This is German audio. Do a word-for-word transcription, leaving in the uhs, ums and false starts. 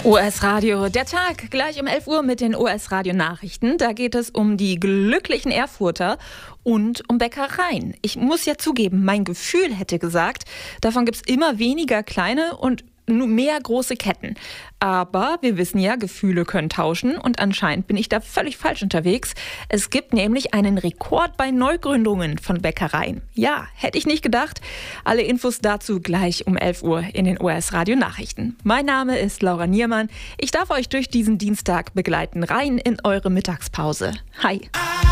O S-Radio, der Tag, gleich um elf Uhr mit den O S-Radio-Nachrichten. Da geht es um die glücklichen Erfurter und um Bäckereien. Ich muss ja zugeben, mein Gefühl hätte gesagt, davon gibt es immer weniger kleine und nur mehr große Ketten. Aber wir wissen ja, Gefühle können tauschen und anscheinend bin ich da völlig falsch unterwegs. Es gibt nämlich einen Rekord bei Neugründungen von Bäckereien. Ja, hätte ich nicht gedacht. Alle Infos dazu gleich um elf Uhr in den O S-Radio-Nachrichten. Mein Name ist Laura Niermann. Ich darf euch durch diesen Dienstag begleiten, rein in eure Mittagspause. Hi!